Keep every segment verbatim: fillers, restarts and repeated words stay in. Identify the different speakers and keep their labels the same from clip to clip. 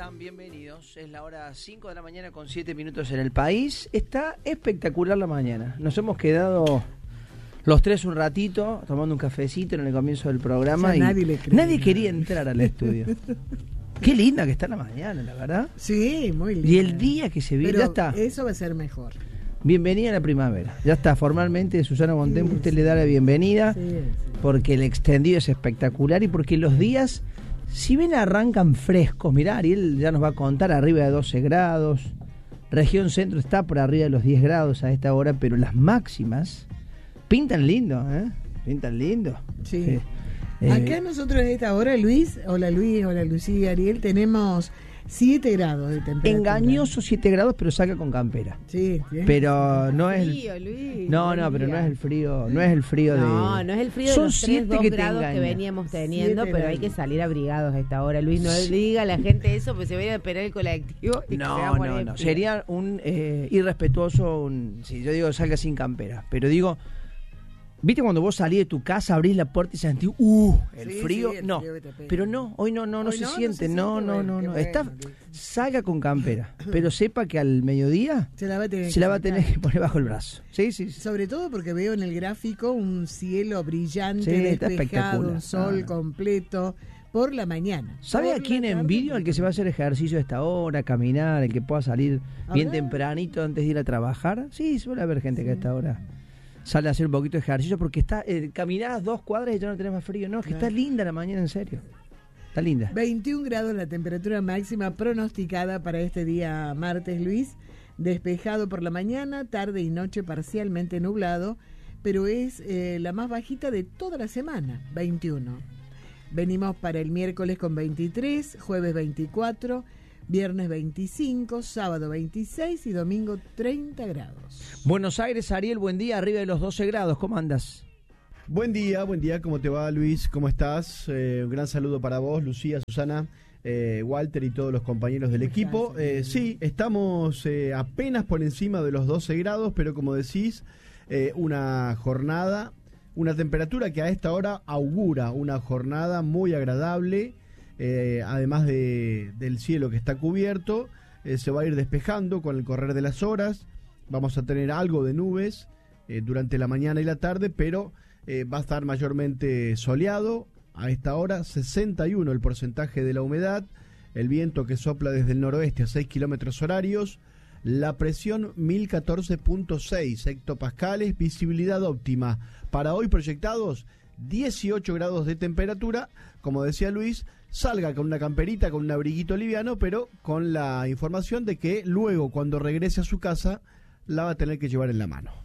Speaker 1: están? Bienvenidos. Es la hora cinco de la mañana con siete minutos en el país. Está espectacular la mañana. Nos hemos quedado los tres un ratito tomando un cafecito en el comienzo del programa.
Speaker 2: Ya
Speaker 1: y
Speaker 2: nadie le cree
Speaker 1: nadie
Speaker 2: nada.
Speaker 1: quería entrar al estudio. Qué linda que está la mañana, la verdad.
Speaker 2: Sí, muy linda.
Speaker 1: Y el día que se viene,
Speaker 2: Pero
Speaker 1: ya está.
Speaker 2: eso va a ser mejor.
Speaker 1: Bienvenida a la primavera. Ya está, formalmente Susana Bontempo,
Speaker 2: Sí,
Speaker 1: usted
Speaker 2: sí.
Speaker 1: le da la bienvenida.
Speaker 2: Sí, sí.
Speaker 1: Porque el extendido es espectacular y porque los días, si bien arrancan frescos, mirá, Ariel ya nos va a contar, arriba de doce grados, región centro está por arriba de los diez grados a esta hora, pero las máximas pintan lindo, ¿eh? Pintan lindo.
Speaker 2: Sí.
Speaker 1: Sí. Eh,
Speaker 2: Acá nosotros a esta hora, Luis, hola Luis, hola Lucía, Ariel, tenemos siete grados de temperatura.
Speaker 1: engañoso siete grados, pero saca con campera.
Speaker 2: Sí, sí.
Speaker 1: Pero no es el...
Speaker 3: Frío, Luis.
Speaker 1: No,
Speaker 3: buen
Speaker 1: no, pero
Speaker 3: día.
Speaker 1: no es el frío, no es el frío de...
Speaker 3: No, no es el frío de
Speaker 1: Son
Speaker 3: los
Speaker 1: siete
Speaker 3: tres, dos
Speaker 1: que te
Speaker 3: grados que
Speaker 1: engañan.
Speaker 3: veníamos teniendo,
Speaker 2: Siete
Speaker 3: pero hay
Speaker 2: grados.
Speaker 3: que salir abrigados a esta hora. Luis, no le diga a la gente eso, pues se va a esperar el colectivo y que se va
Speaker 1: No,
Speaker 3: a poner
Speaker 1: no,
Speaker 3: de
Speaker 1: no.
Speaker 3: frío.
Speaker 1: Sería un eh, irrespetuoso, un, si yo digo salga sin campera, pero digo, ¿viste cuando vos salís de tu casa, abrís la puerta y sentís, uh, el
Speaker 2: Sí,
Speaker 1: frío?
Speaker 2: sí, el
Speaker 1: no,
Speaker 2: frío que te pega.
Speaker 1: pero no, hoy no, no, no,
Speaker 2: Hoy
Speaker 1: se,
Speaker 2: no, no
Speaker 1: siente,
Speaker 2: se
Speaker 1: no,
Speaker 2: siente,
Speaker 1: no,
Speaker 2: bueno,
Speaker 1: no,
Speaker 2: qué
Speaker 1: no.
Speaker 2: bueno,
Speaker 1: Está,
Speaker 2: Luis.
Speaker 1: salga con campera, pero sepa que al mediodía
Speaker 2: Se la va a tener,
Speaker 1: se
Speaker 2: que
Speaker 1: la va a
Speaker 2: sacar.
Speaker 1: tener que poner bajo el brazo. Sí, sí, sí.
Speaker 2: Sobre todo porque veo en el gráfico un cielo brillante,
Speaker 1: Sí, está
Speaker 2: despejado,
Speaker 1: espectacular.
Speaker 2: un sol
Speaker 1: Ah.
Speaker 2: completo por la mañana.
Speaker 1: ¿Sabe
Speaker 2: Por
Speaker 1: a
Speaker 2: la
Speaker 1: quién
Speaker 2: tarde,
Speaker 1: envidio? Al que se va a hacer ejercicio a esta hora, caminar, el que pueda salir bien
Speaker 2: ¿Habrá?
Speaker 1: tempranito antes de ir a trabajar. Sí, suele haber gente que a esta hora sale a hacer un poquito de ejercicio porque está eh, caminás dos cuadras y ya no tenés más frío. No, es que
Speaker 2: Claro.
Speaker 1: está linda la mañana, en serio. Está linda.
Speaker 2: veintiún grados la temperatura máxima pronosticada para este día martes, Luis. Despejado por la mañana, tarde y noche parcialmente nublado, pero es eh, la más bajita de toda la semana, veintiuno. Venimos para el miércoles con veintitrés, jueves veinticuatro, viernes veinticinco, sábado veintiséis y domingo treinta grados.
Speaker 1: Buenos Aires, Ariel, buen día, arriba de los doce grados. ¿Cómo andas?
Speaker 4: Buen día, buen día, ¿cómo te va, Luis? ¿Cómo estás? Eh, un gran saludo para vos, Lucía, Susana, eh, Walter y todos los compañeros del
Speaker 2: ¿Cómo
Speaker 4: equipo.
Speaker 2: estás,
Speaker 4: Eh,
Speaker 2: Ariel?
Speaker 4: sí, estamos eh, apenas por encima de los doce grados, pero como decís, eh, una jornada, una temperatura que a esta hora augura una jornada muy agradable, eh, además de, del cielo que está cubierto, eh, se va a ir despejando con el correr de las horas, vamos a tener algo de nubes eh, durante la mañana y la tarde, pero eh, va a estar mayormente soleado. A esta hora sesenta y uno el porcentaje de la humedad, el viento que sopla desde el noroeste a seis kilómetros horarios, la presión mil catorce punto seis hectopascales, visibilidad óptima. Para hoy proyectados dieciocho grados de temperatura, como decía Luis, salga con una camperita, con un abriguito liviano, pero con la información de que luego cuando regrese a su casa la va a tener que llevar en la mano.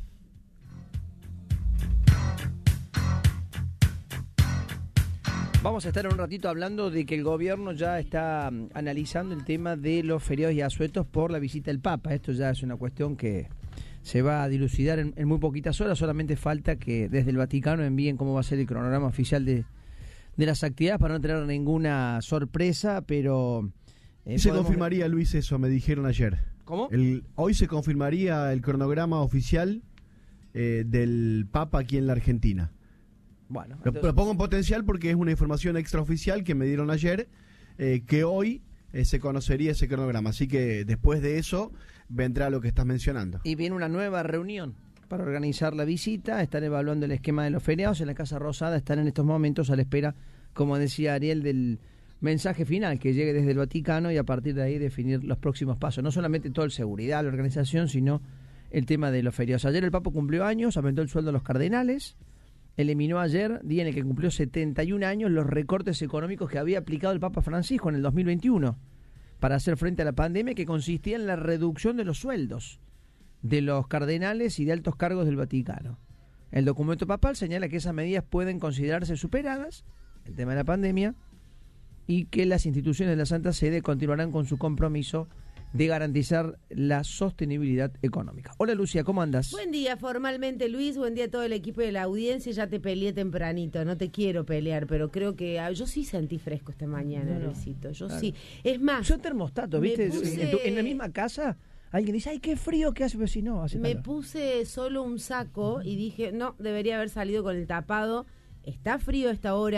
Speaker 1: Vamos a estar en un ratito hablando de que el gobierno ya está mm, analizando el tema de los feriados y asuetos por la visita del Papa. Esto ya es una cuestión que se va a dilucidar en, en muy poquitas horas. Solamente falta que desde el Vaticano envíen cómo va a ser el cronograma oficial de, de las actividades para no tener ninguna sorpresa, pero... eh,
Speaker 4: Se
Speaker 1: podemos-
Speaker 4: confirmaría, Luis, eso, me dijeron ayer.
Speaker 1: ¿Cómo?
Speaker 4: El, hoy se confirmaría el cronograma oficial eh, del Papa aquí en la Argentina.
Speaker 1: Bueno,
Speaker 4: Lo,
Speaker 1: entonces-
Speaker 4: lo pongo en potencial porque es una información extraoficial que me dieron ayer, eh, que hoy eh, se conocería ese cronograma. Así que después de eso vendrá lo que estás mencionando.
Speaker 1: Y viene una nueva reunión para organizar la visita. Están evaluando el esquema de los feriados. En la Casa Rosada están en estos momentos a la espera, como decía Ariel, del mensaje final que llegue desde el Vaticano y a partir de ahí definir los próximos pasos. No solamente todo el seguridad, la organización, sino el tema de los feriados. Ayer el Papa cumplió años, aumentó el sueldo a los cardenales. Eliminó ayer, día en el que cumplió setenta y un años, los recortes económicos que había aplicado el Papa Francisco en el dos mil veintiuno para hacer frente a la pandemia, que consistía en la reducción de los sueldos de los cardenales y de altos cargos del Vaticano. El documento papal señala que esas medidas pueden considerarse superadas, el tema de la pandemia, y que las instituciones de la Santa Sede continuarán con su compromiso de garantizar la sostenibilidad económica. Hola Lucía, ¿cómo andas?
Speaker 3: Buen día formalmente, Luis, buen día a todo el equipo de la audiencia. Ya te peleé tempranito, no te quiero pelear, pero creo que ah, yo sí sentí fresco esta mañana,
Speaker 1: No, no.
Speaker 3: Luisito, yo
Speaker 1: Claro.
Speaker 3: sí. Es más,
Speaker 1: Yo termostato,
Speaker 3: me
Speaker 1: ¿viste?
Speaker 3: puse-
Speaker 1: En, tu- en la misma casa, alguien dice, ay, qué frío que hace, pero si no, hace
Speaker 3: me
Speaker 1: calor.
Speaker 3: puse solo un saco y dije, no, debería haber salido con el tapado. Está frío a esta hora.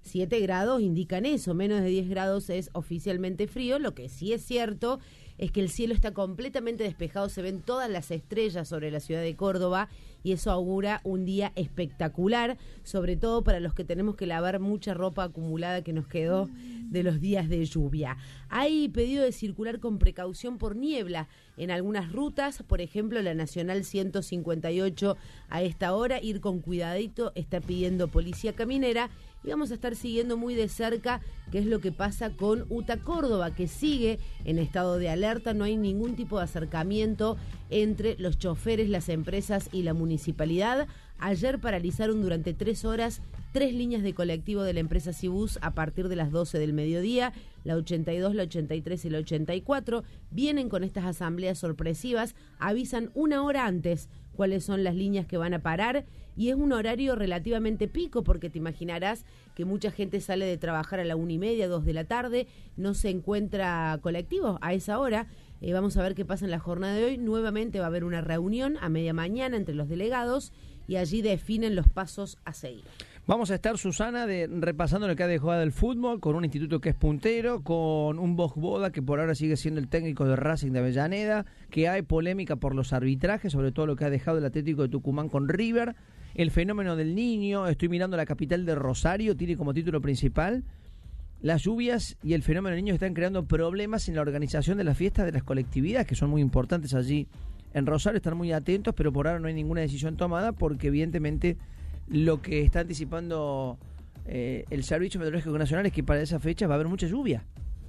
Speaker 3: siete grados indican eso, menos de diez grados es oficialmente frío. Lo que sí es cierto es que el cielo está completamente despejado, se ven todas las estrellas sobre la ciudad de Córdoba y eso augura un día espectacular, sobre todo para los que tenemos que lavar mucha ropa acumulada que nos quedó de los días de lluvia. Hay pedido de circular con precaución por niebla en algunas rutas, por ejemplo la Nacional ciento cincuenta y ocho a esta hora, ir con cuidadito, está pidiendo Policía Caminera. Y vamos a estar siguiendo muy de cerca qué es lo que pasa con UTA Córdoba, que sigue en estado de alerta. No hay ningún tipo de acercamiento entre los choferes, las empresas y la municipalidad. Ayer paralizaron durante tres horas tres líneas de colectivo de la empresa Cibus a partir de las doce del mediodía, la ochenta y dos, la ochenta y tres y la ochenta y cuatro. Vienen con estas asambleas sorpresivas, avisan una hora antes cuáles son las líneas que van a parar y es un horario relativamente pico porque te imaginarás que mucha gente sale de trabajar a la una y media, dos de la tarde, no se encuentra colectivo a esa hora. Eh, vamos a ver qué pasa en la jornada de hoy. Nuevamente va a haber una reunión a media mañana entre los delegados y allí definen los pasos a seguir.
Speaker 1: Vamos a estar, Susana, de, repasando lo que ha dejado del fútbol, con un instituto que es puntero, con un Bosch-Boda que por ahora sigue siendo el técnico de Racing de Avellaneda, que hay polémica por los arbitrajes, sobre todo lo que ha dejado el Atlético de Tucumán con River, el fenómeno del Niño. Estoy mirando la capital de Rosario, tiene como título principal las lluvias y el fenómeno del Niño están creando problemas en la organización de las fiestas de las colectividades, que son muy importantes allí en Rosario. Están muy atentos, pero por ahora no hay ninguna decisión tomada porque evidentemente lo que está anticipando eh, el Servicio Meteorológico Nacional es que para esa fecha va a haber mucha lluvia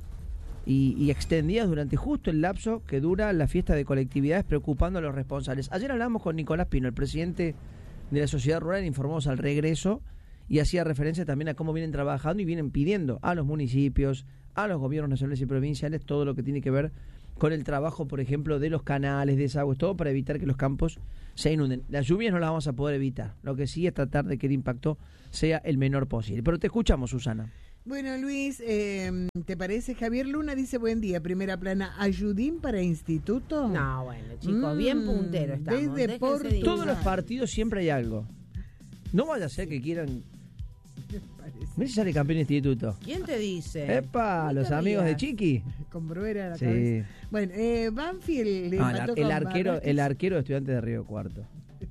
Speaker 1: y, y extendidas durante justo el lapso que dura la fiesta de colectividades, preocupando a los responsables. Ayer hablamos con Nicolás Pino, el presidente de la Sociedad Rural, informamos al regreso y hacía referencia también a cómo vienen trabajando y vienen pidiendo a los municipios, a los gobiernos nacionales y provinciales todo lo que tiene que ver con el trabajo, por ejemplo, de los canales, desagües, todo para evitar que los campos se inunden. Las lluvias no las vamos a poder evitar. Lo que sí es tratar de que el impacto sea el menor posible. Pero te escuchamos, Susana.
Speaker 2: Bueno, Luis, eh, ¿te parece? Javier Luna dice, buen día, primera plana, ¿ayudín para instituto?
Speaker 3: No, bueno, chicos, mm, bien puntero estamos.
Speaker 2: Desde Portugal.
Speaker 1: Todos los partidos siempre hay algo. No vaya a ser que quieran... Mira si sale campeón de instituto.
Speaker 3: ¿Quién te dice?
Speaker 1: ¡Epa! Los amigos de Chiqui.
Speaker 2: Con Bruera a la
Speaker 1: sí.
Speaker 2: cabeza. Bueno, eh, Banfield le
Speaker 1: no,
Speaker 2: empató
Speaker 1: el, el
Speaker 2: con
Speaker 1: arquero,
Speaker 2: Barracas.
Speaker 1: el arquero de Estudiantes de Río Cuarto.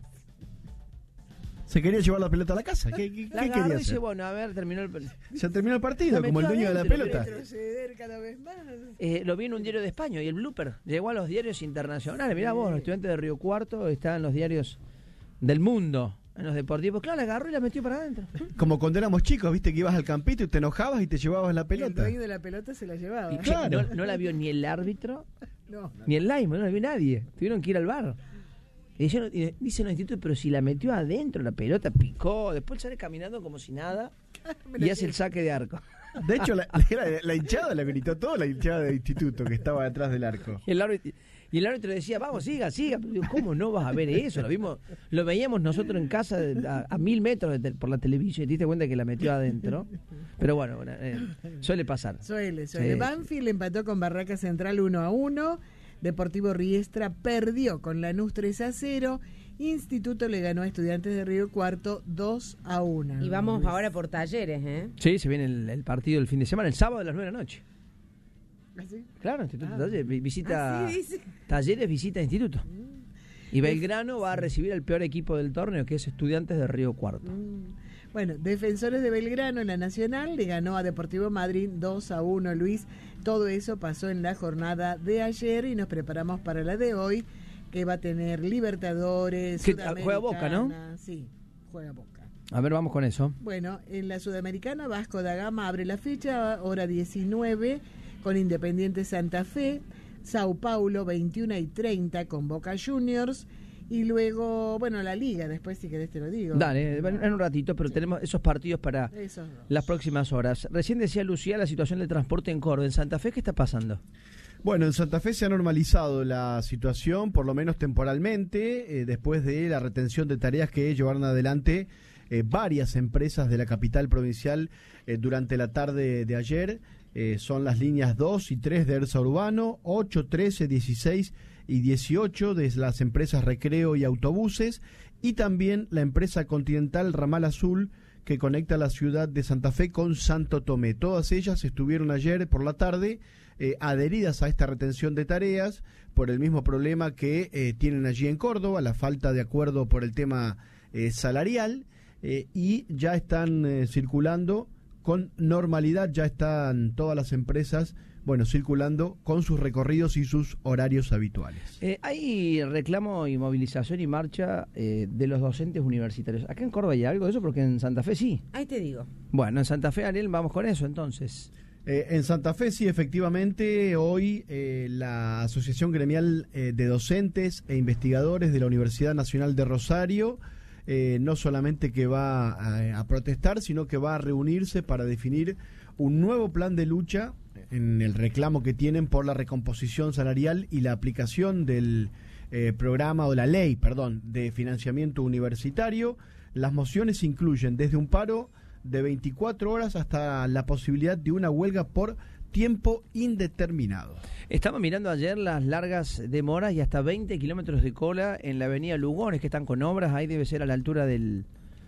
Speaker 4: Se quería llevar la pelota a la casa. ¿Qué, qué,
Speaker 1: la
Speaker 4: ¿qué quería hacer?
Speaker 1: Dice, bueno, a ver, terminó el...
Speaker 4: Se terminó el partido, como el dueño de la
Speaker 1: adentro,
Speaker 4: pelota.
Speaker 2: Retroceder cada vez más.
Speaker 1: Eh, lo vi en un diario de España y el blooper llegó a los diarios internacionales. Mirá vos, los Estudiantes de Río Cuarto están en los diarios del mundo, en los deportivos. Claro, la agarró y la metió para adentro.
Speaker 4: Como cuando éramos chicos, viste que ibas al campito y te enojabas y te llevabas la
Speaker 2: Y el
Speaker 4: pelota.
Speaker 2: dueño de la pelota se la llevaba.
Speaker 1: Y
Speaker 4: Claro.
Speaker 1: no, no la vio ni el árbitro,
Speaker 2: No.
Speaker 1: ni el lineman, no la vio nadie. Tuvieron que ir al bar. Y dijeron- y dicen los institutos, pero si la metió adentro, la pelota picó, después sale caminando como si nada y hace el saque de arco.
Speaker 4: De hecho, la, la, la hinchada la gritó todo, la hinchada del instituto que estaba detrás del arco.
Speaker 1: Y el árbitro, y el árbitro decía, vamos, siga, siga. Pero digo, ¿cómo no vas a ver eso? Lo vimos, lo veíamos nosotros en casa a, a mil metros de te- por la televisión y te diste cuenta que la metió adentro. Pero bueno, bueno, eh, suele pasar.
Speaker 2: Suele, suele.
Speaker 1: Sí.
Speaker 2: Banfield empató con Barraca Central uno a uno. Deportivo Riestra perdió con Lanús tres a cero. Instituto le ganó a Estudiantes de Río Cuarto dos a uno.
Speaker 3: Y vamos
Speaker 2: Luis.
Speaker 3: ahora por Talleres, ¿eh?
Speaker 1: Sí, se viene el, el partido del fin de semana, el sábado a las nueve de la noche.
Speaker 2: ¿Ah, sí?
Speaker 1: Claro, Instituto
Speaker 2: Ah.
Speaker 1: Talleres, vi- visita
Speaker 2: Ah, sí, dice.
Speaker 1: Talleres, visita Instituto. Y Belgrano va a recibir al peor equipo del torneo, que es Estudiantes de Río Cuarto.
Speaker 2: Mm. Bueno, Defensores de Belgrano en la Nacional le ganó a Deportivo Madrid dos a uno, Luis. Todo eso pasó en la jornada de ayer y nos preparamos para la de hoy, que va a tener Libertadores,
Speaker 1: Que- juega Boca, ¿no?
Speaker 2: Sudamericana. Sí, juega Boca.
Speaker 1: A ver, vamos con eso.
Speaker 2: Bueno, en la Sudamericana, Vasco da Gama abre la fecha, hora diecinueve, con Independiente Santa Fe. Sao Paulo, veintiuna y treinta, con Boca Juniors. Y luego, bueno, la Liga, después si querés te lo digo.
Speaker 1: Dale, en en un ratito, pero tenemos esos partidos para
Speaker 2: Esos dos.
Speaker 1: las próximas horas. Recién decía Lucía la situación del transporte en Córdoba. ¿En Santa Fe qué está pasando?
Speaker 4: Bueno, en Santa Fe se ha normalizado la situación, por lo menos temporalmente, eh, después de la retención de tareas que llevaron adelante eh, varias empresas de la capital provincial eh, durante la tarde de ayer. Eh, son las líneas dos y tres de ERSA Urbano, ocho, trece, dieciséis y dieciocho de las empresas Recreo y Autobuses, y también la empresa Continental Ramal Azul, que conecta la ciudad de Santa Fe con Santo Tomé. Todas ellas estuvieron ayer por la tarde eh, adheridas a esta retención de tareas por el mismo problema que eh, tienen allí en Córdoba, la falta de acuerdo por el tema eh, salarial, eh, y ya están eh, circulando con normalidad, ya están todas las empresas bueno, circulando con sus recorridos y sus horarios habituales.
Speaker 1: Eh, hay reclamo y movilización y marcha eh, de los docentes universitarios. ¿Acá en Córdoba hay algo de eso? Porque en Santa Fe sí.
Speaker 3: Ahí te digo.
Speaker 1: Bueno, en Santa Fe, Ariel, vamos con eso entonces.
Speaker 4: Eh, en Santa Fe sí, efectivamente, hoy eh, la Asociación Gremial eh, de Docentes e Investigadores de la Universidad Nacional de Rosario eh, no solamente que va a, a protestar, sino que va a reunirse para definir un nuevo plan de lucha en el reclamo que tienen por la recomposición salarial y la aplicación del eh, programa o la ley, perdón, de financiamiento universitario. Las mociones incluyen desde un paro de veinticuatro horas hasta la posibilidad de una huelga por tiempo indeterminado.
Speaker 1: Estaba mirando ayer las largas demoras y hasta veinte kilómetros de cola en la avenida Lugones, que están con obras. Ahí debe ser a la altura del,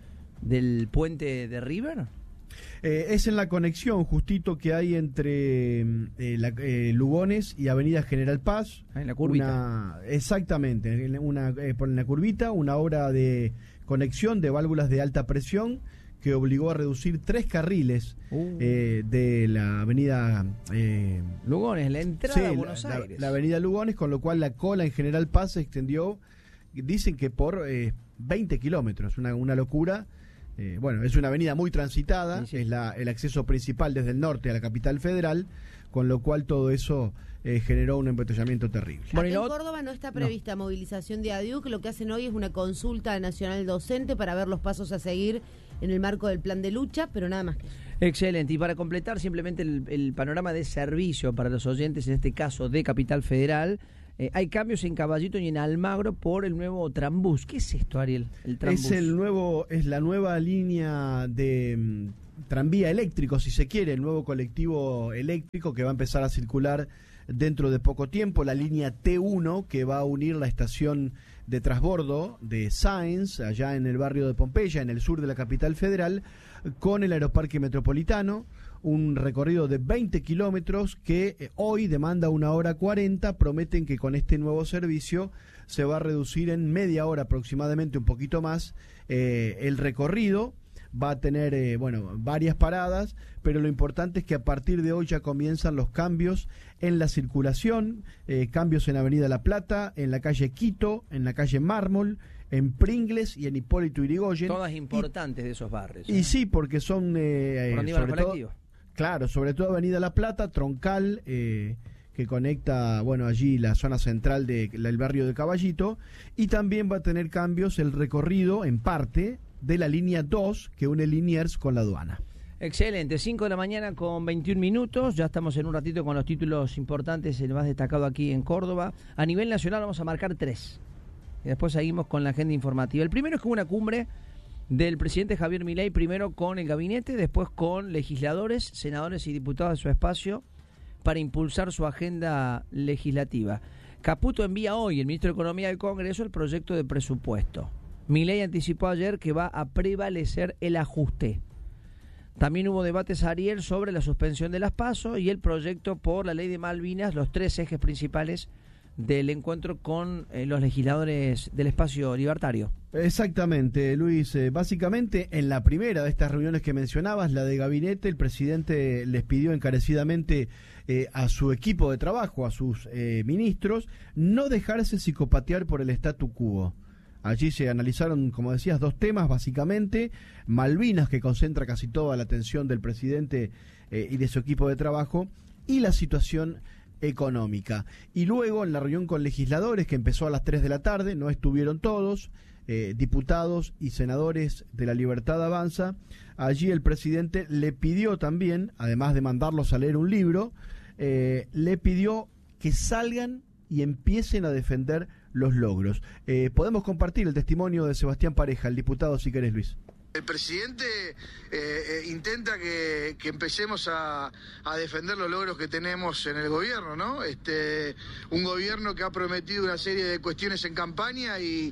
Speaker 1: del puente de River.
Speaker 4: Eh, es en la conexión justito que hay entre eh, la, eh, Lugones y Avenida General Paz.
Speaker 1: Ah, en la curvita.
Speaker 4: Una, exactamente, en, una, eh, por en la curvita, una obra de conexión de válvulas de alta presión que obligó a reducir tres carriles uh. eh, de la avenida eh,
Speaker 1: Lugones, la entrada
Speaker 4: sí,
Speaker 1: a Buenos
Speaker 4: la,
Speaker 1: Aires.
Speaker 4: La, la avenida Lugones, con lo cual la cola en General Paz se extendió, dicen que por eh, veinte kilómetros, una, una locura. Eh, bueno, es una avenida muy transitada, sí, sí. Es la, el acceso principal desde el norte a la capital federal, con lo cual todo eso eh, generó un embotellamiento terrible.
Speaker 3: Bueno, en Córdoba no está prevista no. movilización de A D I U C, lo que hacen hoy es una consulta nacional docente para ver los pasos a seguir en el marco del plan de lucha, pero nada más que eso.
Speaker 1: Excelente, y para completar simplemente el, el panorama de servicio para los oyentes, en este caso de Capital Federal, Eh, hay cambios en Caballito y en Almagro por el nuevo trambús. ¿Qué es esto, Ariel? El trambús.
Speaker 4: Es el nuevo, es la nueva línea de um, tranvía eléctrico, si se quiere, el nuevo colectivo eléctrico que va a empezar a circular dentro de poco tiempo, la línea T uno que va a unir la estación de transbordo de Sáenz, allá en el barrio de Pompeya, en el sur de la capital federal, con el aeroparque metropolitano. Un recorrido de veinte kilómetros que eh, hoy demanda una hora cuarenta. Prometen que con este nuevo servicio se va a reducir en media hora aproximadamente, un poquito más, eh, el recorrido. Va a tener, eh, bueno, varias paradas, pero lo importante es que a partir de hoy ya comienzan los cambios en la circulación, eh, cambios en Avenida La Plata, en la calle Quito, en la calle Mármol, en Pringles y en Hipólito Yrigoyen.
Speaker 1: Todas importantes y, de esos barrios.
Speaker 4: ¿eh? Y sí, porque son... Eh,
Speaker 1: Por
Speaker 4: sobre todo, claro, sobre todo Avenida La Plata, Troncal, eh, que conecta, bueno, allí la zona central del de, barrio de Caballito, y también va a tener cambios el recorrido, en parte, de la línea dos, que une Liniers con la aduana.
Speaker 1: Excelente, cinco de la mañana con veintiún minutos, ya estamos en un ratito con los títulos importantes, el más destacado aquí en Córdoba. A nivel nacional vamos a marcar tres, y después seguimos con la agenda informativa. El primero es que hubo una cumbre del presidente Javier Milei, primero con el gabinete, después con legisladores, senadores y diputados de su espacio para impulsar su agenda legislativa. Caputo envía hoy, el ministro de Economía del Congreso, el proyecto de presupuesto. Milei anticipó ayer que va a prevalecer el ajuste. También hubo debates, Ariel, sobre la suspensión de las PASO y el proyecto por la ley de Malvinas, los tres ejes principales del encuentro con eh, los legisladores del espacio libertario.
Speaker 4: Exactamente, Luis. Eh, básicamente, en la primera de estas reuniones que mencionabas, la de gabinete, el presidente les pidió encarecidamente eh, a su equipo de trabajo, a sus eh, ministros, no dejarse psicopatear por el statu quo. Allí se analizaron, como decías, dos temas, básicamente. Malvinas, que concentra casi toda la atención del presidente eh, y de su equipo de trabajo, y la situación económica. Y luego, en la reunión con legisladores, que empezó a las tres de la tarde, no estuvieron todos, eh, diputados y senadores de la Libertad Avanza. Allí el presidente le pidió también, además de mandarlos a leer un libro, eh, le pidió que salgan y empiecen a defender los logros. Eh, podemos compartir el testimonio de Sebastián Pareja, el diputado, si querés, Luis.
Speaker 5: El presidente eh, eh, intenta que, que empecemos a, a defender los logros que tenemos en el gobierno, ¿no? Este, un gobierno que ha prometido una serie de cuestiones en campaña y,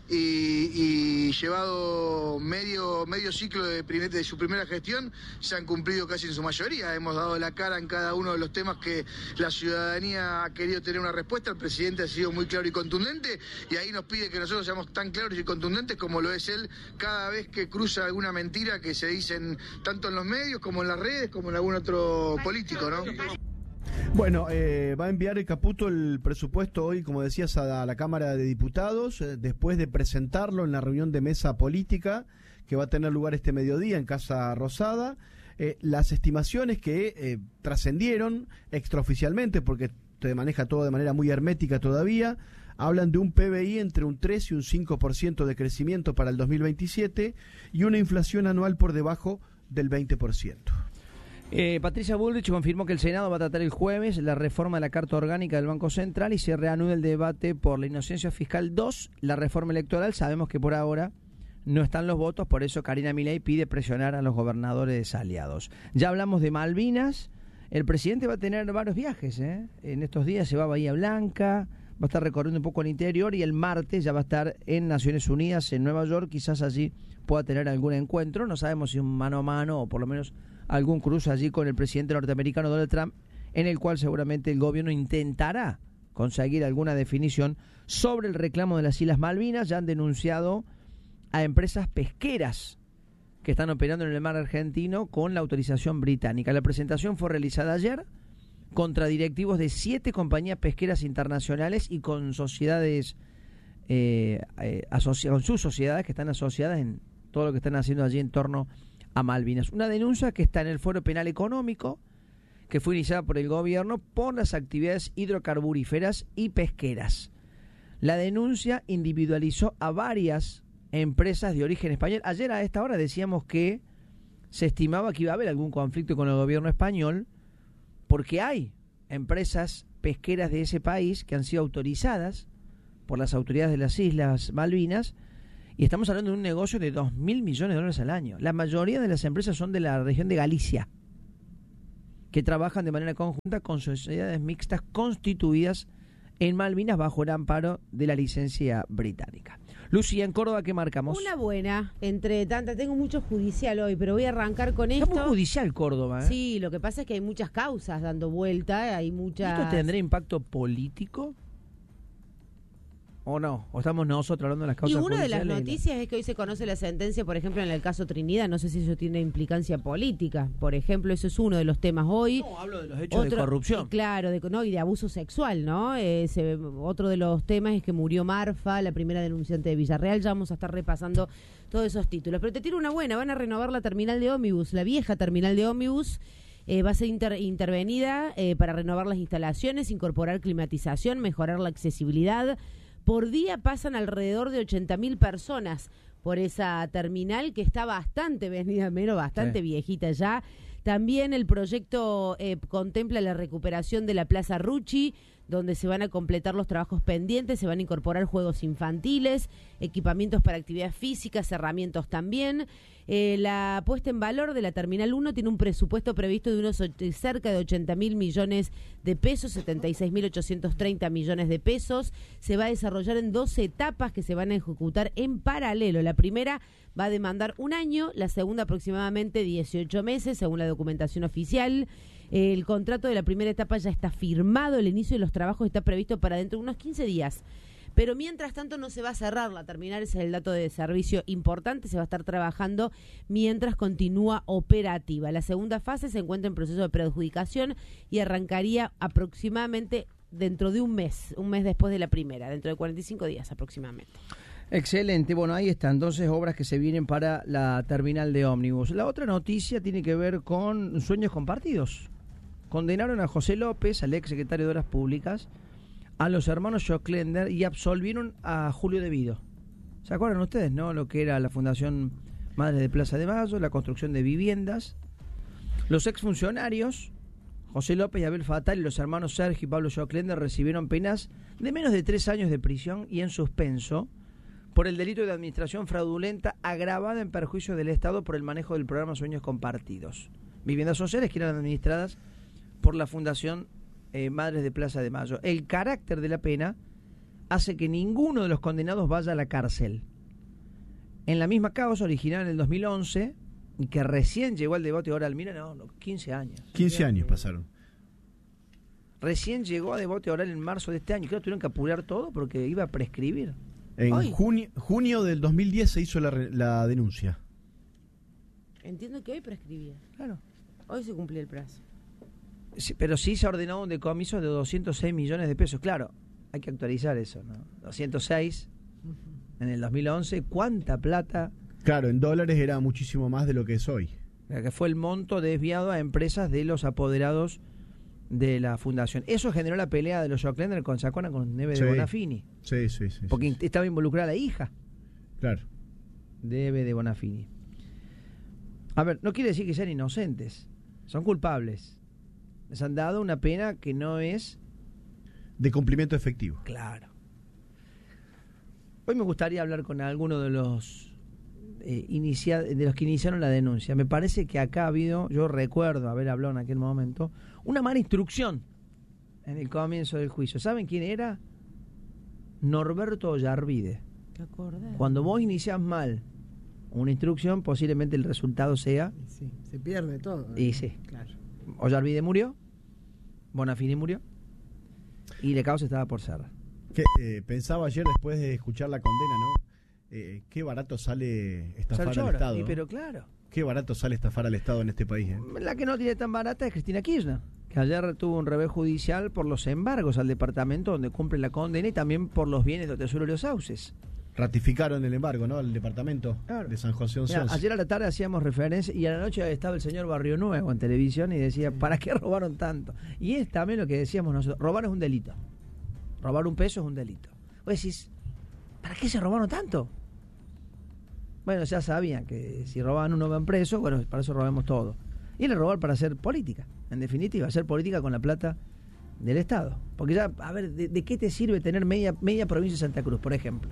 Speaker 5: y, y llevado medio, medio ciclo de, primer, de su primera gestión, se han cumplido casi en su mayoría. Hemos dado la cara en cada uno de los temas que la ciudadanía ha querido tener una respuesta. El presidente ha sido muy claro y contundente, y ahí nos pide que nosotros seamos tan claros y contundentes como lo es él cada vez que cruza alguna mentira que se dicen tanto en los medios como en las redes como en algún otro político, ¿no?
Speaker 4: Bueno, eh, va a enviar el Caputo el presupuesto hoy, como decías, a la Cámara de Diputados, eh, después de presentarlo en la reunión de mesa política que va a tener lugar este mediodía en Casa Rosada. Eh, las estimaciones que eh, trascendieron extraoficialmente, porque se maneja todo de manera muy hermética todavía, hablan de un P B I entre un tres y un cinco por ciento de crecimiento para el dos mil veintisiete y una inflación anual por debajo del veinte por ciento.
Speaker 1: Eh, Patricia Bullrich confirmó que el Senado va a tratar el jueves la reforma de la Carta Orgánica del Banco Central y se reanuda el debate por la inocencia fiscal dos, la reforma electoral. Sabemos que por ahora no están los votos, por eso Karina Milei pide presionar a los gobernadores aliados. Ya hablamos de Malvinas. El presidente va a tener varios viajes, ¿eh? En estos días se va a Bahía Blanca, va a estar recorriendo un poco el interior y el martes ya va a estar en Naciones Unidas, en Nueva York. Quizás allí pueda tener algún encuentro, no sabemos si un mano a mano o por lo menos algún cruce allí con el presidente norteamericano Donald Trump, en el cual seguramente el gobierno intentará conseguir alguna definición sobre el reclamo de las Islas Malvinas. Ya han denunciado a empresas pesqueras que están operando en el mar argentino con la autorización británica. La presentación fue realizada ayer contra directivos de siete compañías pesqueras internacionales y con sociedades, eh, eh, asocia- con sus sociedades que están asociadas en todo lo que están haciendo allí en torno a Malvinas. Una denuncia que está en el Foro Penal Económico, que fue iniciada por el gobierno por las actividades hidrocarburíferas y pesqueras. La denuncia individualizó a varias empresas de origen español. Ayer a esta hora decíamos que se estimaba que iba a haber algún conflicto con el gobierno español, porque hay empresas pesqueras de ese país que han sido autorizadas por las autoridades de las Islas Malvinas, y estamos hablando de un negocio de dos mil millones de dólares al año. La mayoría de las empresas son de la región de Galicia, que trabajan de manera conjunta con sociedades mixtas constituidas en Malvinas bajo el amparo de la licencia británica. Lucía, en Córdoba, ¿qué marcamos?
Speaker 3: Una buena, entre tantas. Tengo mucho judicial hoy, pero voy a arrancar con esto.
Speaker 1: Está muy judicial Córdoba, ¿eh?
Speaker 3: Sí, lo que pasa es que hay muchas causas dando vuelta, hay muchas...
Speaker 1: ¿Esto tendrá impacto político? ¿O no? ¿O estamos nosotros hablando de las causas
Speaker 3: Y una de
Speaker 1: judiciales?
Speaker 3: las noticias es que hoy se conoce la sentencia, por ejemplo, en el caso Trinidad. No sé si eso tiene implicancia política. Por ejemplo, eso es uno de los temas hoy.
Speaker 1: No, hablo de los hechos
Speaker 3: Otro,
Speaker 1: de corrupción.
Speaker 3: y claro, de, no, y de abuso sexual, ¿no? Eh, se, otro de los temas es que murió Marfa, la primera denunciante de Villarreal. Ya vamos a estar repasando todos esos títulos. Pero te tiro una buena. Van a renovar la terminal de ómnibus, la vieja terminal de ómnibus. Eh, va a ser inter, intervenida eh, para renovar las instalaciones, incorporar climatización, mejorar la accesibilidad. Por día pasan alrededor de ochenta mil personas por esa terminal que está bastante venida menos, bastante sí. viejita ya. También el proyecto eh, contempla la recuperación de la Plaza Rucci, donde se van a completar los trabajos pendientes, se van a incorporar juegos infantiles, equipamientos para actividades físicas, herramientas también. Eh, la puesta en valor de la Terminal uno tiene un presupuesto previsto de unos cerca de ochenta mil millones de pesos, setenta y seis mil ochocientos treinta millones de pesos. Se va a desarrollar en doce etapas que se van a ejecutar en paralelo. La primera va a demandar un año, la segunda aproximadamente dieciocho meses, según la documentación oficial. El contrato de la primera etapa ya está firmado, el inicio de los trabajos está previsto para dentro de unos quince días. Pero mientras tanto no se va a cerrar la terminal, ese es el dato de servicio importante, se va a estar trabajando mientras continúa operativa. La segunda fase se encuentra en proceso de preadjudicación y arrancaría aproximadamente dentro de un mes, un mes después de la primera, dentro de cuarenta y cinco días aproximadamente.
Speaker 1: Excelente, bueno, ahí están entonces obras que se vienen para la terminal de ómnibus. La otra noticia tiene que ver con sueños compartidos. Condenaron a José López, al ex secretario de Obras Públicas, a los hermanos Joclender y absolvieron a Julio De Vido. ¿Se acuerdan ustedes, no? Lo que era la Fundación Madres de Plaza de Mayo, la construcción de viviendas. Los exfuncionarios, José López y Abel Fatal, y los hermanos Sergio y Pablo Joclender recibieron penas de menos de tres años de prisión y en suspenso por el delito de administración fraudulenta agravada en perjuicio del Estado por el manejo del programa Sueños Compartidos. Viviendas sociales que eran administradas por la Fundación eh, Madres de Plaza de Mayo. El carácter de la pena hace que ninguno de los condenados vaya a la cárcel. En la misma causa original en el dos mil once, y que recién llegó al debate oral, mira, no, no, quince años.
Speaker 4: quince años pasaron.
Speaker 1: Recién llegó a debate oral en marzo de este año. Claro, tuvieron que apurar todo porque iba a prescribir.
Speaker 4: En
Speaker 1: Ay.
Speaker 4: junio, junio del dos mil diez se hizo la, re- la denuncia.
Speaker 3: Entiendo que hoy prescribía.
Speaker 1: Claro.
Speaker 3: Hoy se cumplía el plazo.
Speaker 1: Sí, pero sí se ha ordenado un decomiso de doscientos seis millones de pesos. Claro, hay que actualizar eso, ¿no? doscientos seis en el dos mil once. ¿Cuánta plata?
Speaker 4: Claro, en dólares era muchísimo más de lo que es hoy.
Speaker 1: Que fue el monto desviado a empresas de los apoderados de la fundación. Eso generó la pelea de los Joclender con Chacona con Neve
Speaker 4: Sí.
Speaker 1: de Bonafini.
Speaker 4: Sí, sí, sí.
Speaker 1: Porque
Speaker 4: sí, sí.
Speaker 1: estaba involucrada la hija
Speaker 4: Claro.
Speaker 1: de Eve de Bonafini. A ver, no quiere decir que sean inocentes. Son culpables. Les han dado una pena que no es...
Speaker 4: De cumplimiento efectivo.
Speaker 1: Claro. Hoy me gustaría hablar con alguno de los eh, inicia- de los que iniciaron la denuncia. Me parece que acá ha habido, yo recuerdo haber hablado en aquel momento, una mala instrucción en el comienzo del juicio. ¿Saben quién era? Norberto Ollarvide.
Speaker 3: ¿Te acordás?
Speaker 1: Cuando vos iniciás mal una instrucción, posiblemente el resultado sea...
Speaker 2: Sí, se pierde todo.
Speaker 1: Y sí.
Speaker 2: Claro.
Speaker 1: Ollarvide murió, Bonafini murió y la causa estaba por cerrar.
Speaker 4: Que, eh, pensaba ayer después de escuchar la condena, ¿no? Eh, qué barato sale estafar
Speaker 1: Sal
Speaker 4: al
Speaker 1: llora,
Speaker 4: Estado.
Speaker 1: y
Speaker 4: ¿no?
Speaker 1: pero claro.
Speaker 4: Qué barato sale estafar al Estado en este país. ¿eh?
Speaker 1: La que no tiene tan barata es Cristina Kirchner, que ayer tuvo un revés judicial por los embargos al departamento donde cumple la condena y también por los bienes de Tesoro de los Sauces.
Speaker 4: Ratificaron el embargo, ¿no? El departamento
Speaker 1: Claro.
Speaker 4: de San José
Speaker 1: Mirá,
Speaker 4: Once.
Speaker 1: ayer a la tarde hacíamos referencia y a la noche estaba el señor Barrio Nuevo en televisión y decía, ¿para qué robaron tanto? Y es también lo que decíamos nosotros, robar es un delito. Robar un peso es un delito. Vos decís, ¿para qué se robaron tanto? Bueno, ya sabían que si robaban uno van preso, bueno, para eso robemos todo. Y era robar para hacer política, en definitiva, hacer política con la plata del Estado. Porque ya, a ver, ¿de, de qué te sirve tener media, media provincia de Santa Cruz, por ejemplo?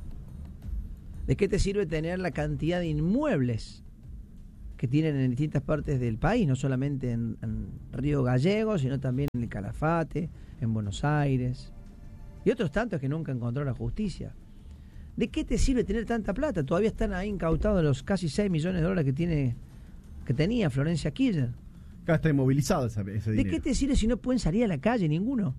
Speaker 1: ¿De qué te sirve tener la cantidad de inmuebles que tienen en distintas partes del país, no solamente en, en Río Gallegos, sino también en el Calafate, en Buenos Aires, y otros tantos que nunca encontró la justicia? ¿De qué te sirve tener tanta plata? Todavía están ahí incautados los casi seis millones de dólares que tiene que tenía Florencia Kirchner.
Speaker 4: Acá está inmovilizado ese, ese
Speaker 1: ¿De
Speaker 4: dinero.
Speaker 1: qué te sirve si no pueden salir a la calle ninguno?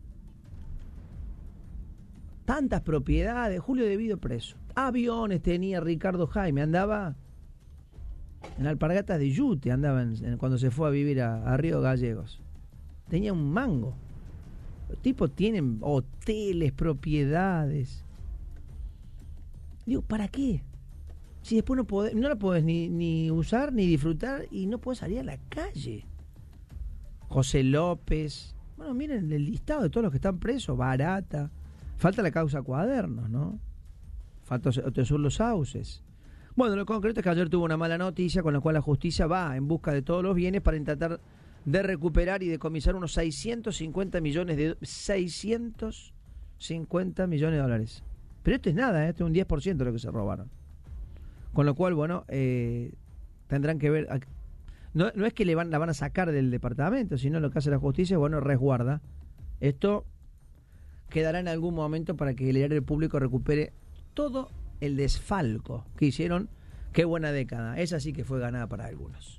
Speaker 1: Tantas propiedades, Julio debido preso. Aviones tenía Ricardo Jaime, andaba en alpargatas de yute, andaba en- en- cuando se fue a vivir a, a Río Gallegos. Tenía un mango. Los tipos tienen hoteles, propiedades. Digo, ¿para qué? Si después no podés, no la podés ni, ni usar ni disfrutar y no podés salir a la calle. José López. Bueno, miren el listado de todos los que están presos. Barata. Falta la causa Cuadernos, ¿no? Falta Tesoro los Sauces. Bueno, lo concreto es que ayer tuvo una mala noticia con la cual la justicia va en busca de todos los bienes para intentar de recuperar y decomisar unos seiscientos cincuenta millones de seiscientos cincuenta millones de dólares. Pero esto es nada, ¿eh? Esto es un diez por ciento de lo que se robaron. Con lo cual, bueno, eh, tendrán que ver. No, no es que le van, la van a sacar del departamento, sino lo que hace la justicia es, bueno, resguarda. Esto quedará en algún momento para que el erario público recupere todo el desfalco que hicieron. Qué buena década. Esa sí que fue ganada para algunos.